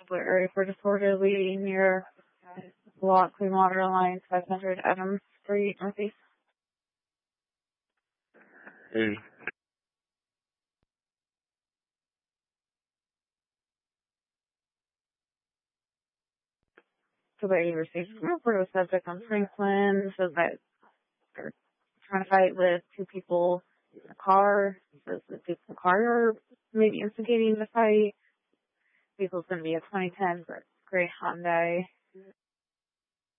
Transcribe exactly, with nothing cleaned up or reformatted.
area for disorderly near Block Clean Water Line, five hundred Adams Street, Northeast. Hey. So that you received a report of a subject on Franklin, says that they're trying to fight with two people in a car. Says the people in the car are maybe instigating the fight. Vehicle's going to be a twenty ten gray Hyundai.